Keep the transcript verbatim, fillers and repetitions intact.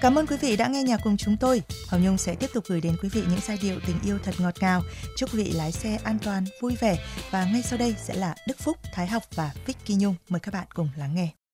Cảm ơn quý vị đã nghe nhạc cùng chúng tôi. Hồng Nhung sẽ tiếp tục gửi đến quý vị những giai điệu tình yêu thật ngọt ngào. Chúc quý vị lái xe an toàn, vui vẻ. Và ngay sau đây sẽ là Đức Phúc, Thái Học và Vicky Nhung. Mời các bạn cùng lắng nghe.